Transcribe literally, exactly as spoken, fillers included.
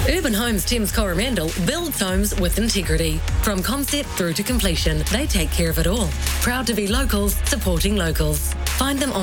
Urban Homes Thames Coromandel builds homes with integrity. From concept through to completion, they take care of it all. Proud to be locals, supporting locals. Find them on